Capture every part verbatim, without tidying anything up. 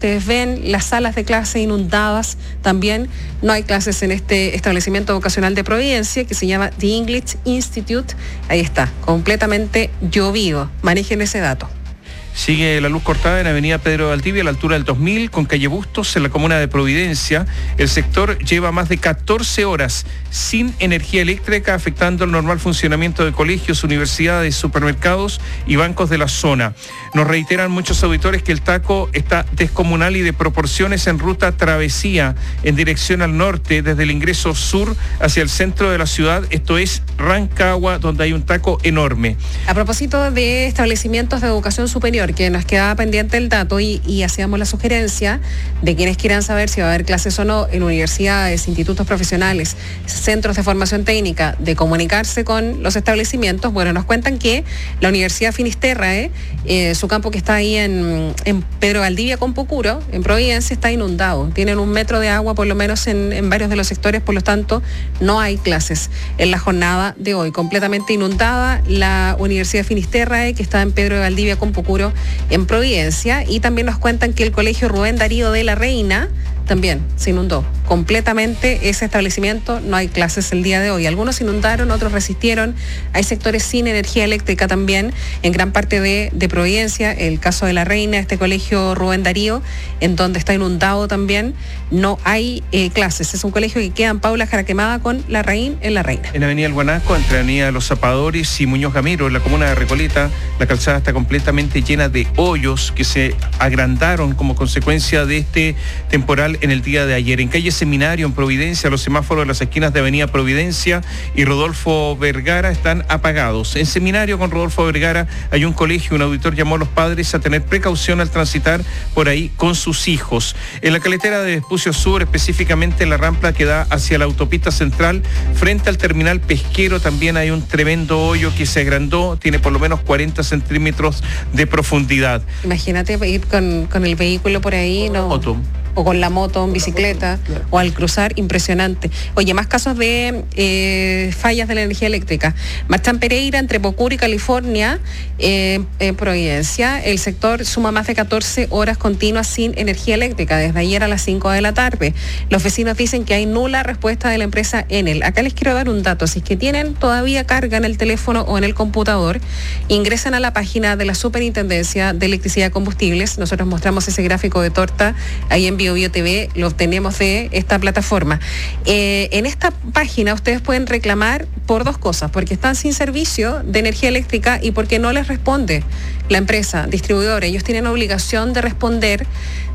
ustedes ven, las salas de clase inundadas también. No hay clases en este establecimiento vocacional de Providencia que se llama The English Institute. Ahí está, completamente llovido. Manejen ese dato. Sigue la luz cortada en Avenida Pedro de Valdivia, a la altura del dos mil, con calle Bustos, en la comuna de Providencia. El sector lleva más de catorce horas sin energía eléctrica, afectando el normal funcionamiento de colegios, universidades, supermercados y bancos de la zona. Nos reiteran muchos auditores que el taco está descomunal y de proporciones en ruta travesía en dirección al norte, desde el ingreso sur hacia el centro de la ciudad. Esto es Rancagua, donde hay un taco enorme. A propósito de establecimientos de educación superior, que nos quedaba pendiente el dato y, y hacíamos la sugerencia de quienes quieran saber si va a haber clases o no en universidades, institutos profesionales, centros de formación técnica, de comunicarse con los establecimientos. Bueno, nos cuentan que la Universidad Finisterrae, eh, su campo que está ahí en, en Pedro Valdivia con Pucuro, en Providencia, está inundado. Tienen un metro de agua por lo menos en, en varios de los sectores, por lo tanto no hay clases en la jornada de hoy. Completamente inundada la Universidad Finisterrae, que está en Pedro de Valdivia con Pucuro, en Providencia. Y también nos cuentan que el Colegio Rubén Darío de la Reina también se inundó completamente ese establecimiento. No hay clases el día de hoy. Algunos inundaron, otros resistieron. Hay sectores sin energía eléctrica también en gran parte de, de Providencia. El caso de la Reina, este colegio Rubén Darío, en donde está inundado también, no hay eh, clases. Es un colegio que queda en Paula Jaraquemada con La Raín en La Reina. En Avenida El Guanaco, entre Avenida de los Zapadores y Muñoz Gamiro, en la comuna de Recoleta, la calzada está completamente llena de hoyos que se agrandaron como consecuencia de este temporal en el día de ayer. En calle Seminario, en Providencia, los semáforos de las esquinas de Avenida Providencia y Rodolfo Vergara están apagados. En Seminario con Rodolfo Vergara hay un colegio. Un auditor llamó a los padres a tener precaución al transitar por ahí con sus hijos. En la caletera de Vespucio Sur, específicamente en la rampa que da hacia la autopista central, frente al terminal pesquero, también hay un tremendo hoyo que se agrandó, tiene por lo menos cuarenta centímetros de profundidad. Imagínate ir con, con el vehículo por ahí, ¿no? Otto. O con la moto en bicicleta, o al cruzar, impresionante. Oye, más casos de eh, fallas de la energía eléctrica. Marchán Pereira, entre Pocuro y California, eh, en Providencia, el sector suma más de catorce horas continuas sin energía eléctrica, desde ayer a las cinco de la tarde. Los vecinos dicen que hay nula respuesta de la empresa Enel. Acá les quiero dar un dato. Si es que tienen todavía carga en el teléfono o en el computador, ingresan a la página de la Superintendencia de Electricidad y Combustibles. Nosotros mostramos ese gráfico de torta ahí en Bio Bio T V, lo obtenemos de esta plataforma. Eh, en esta página ustedes pueden reclamar por dos cosas, porque están sin servicio de energía eléctrica y porque no les responde la empresa distribuidora. Ellos tienen obligación de responder,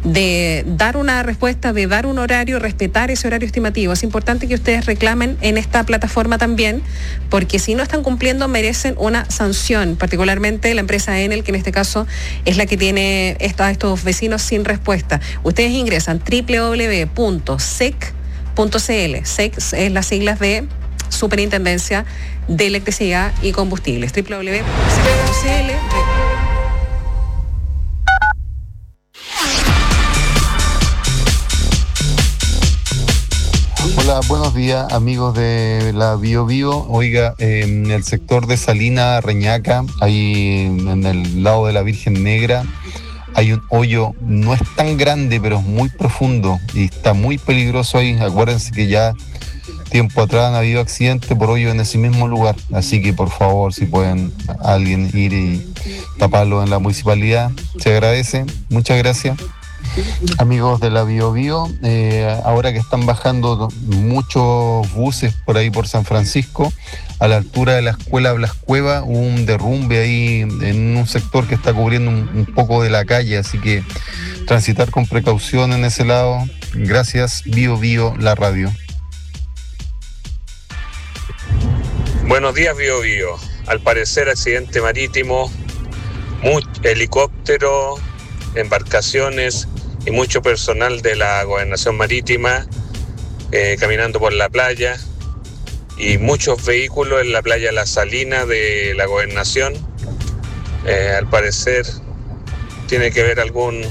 de dar una respuesta, de dar un horario, respetar ese horario estimativo. Es importante que ustedes reclamen en esta plataforma también, porque si no están cumpliendo merecen una sanción, particularmente la empresa Enel, que en este caso es la que tiene a estos vecinos sin respuesta. Ustedes ingresan doble u doble u doble u punto s e c punto c l. S E C es las siglas de Superintendencia de Electricidad y Combustibles. doble u doble u doble u punto s e c punto c l. Hola, buenos días amigos de la Bio Bio. Oiga, eh, en el sector de Salina, Reñaca, ahí en el lado de la Virgen Negra, hay un hoyo, no es tan grande, pero es muy profundo y está muy peligroso ahí. Acuérdense que ya tiempo atrás han habido accidentes por hoyo en ese mismo lugar, así que por favor, si pueden alguien ir y taparlo en la municipalidad, se agradece. Muchas gracias. Amigos de la Bio Bio, eh, ahora que están bajando muchos buses por ahí por San Francisco, a la altura de la escuela Blas Cueva hubo un derrumbe ahí en un sector que está cubriendo un, un poco de la calle, así que transitar con precaución en ese lado. Gracias, Bio Bio, la radio. Buenos días, Bio Bio. Al parecer accidente marítimo, mucho helicóptero, embarcaciones y mucho personal de la Gobernación Marítima eh, caminando por la playa y muchos vehículos en la playa La Salina de la Gobernación. Eh, al parecer tiene que haber algún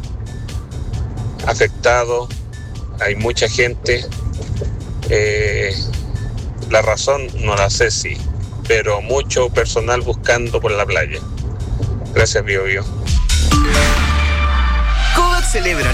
afectado, hay mucha gente. Eh, la razón no la sé, sí, pero mucho personal buscando por la playa. Gracias, Bio Bio. Covax celebra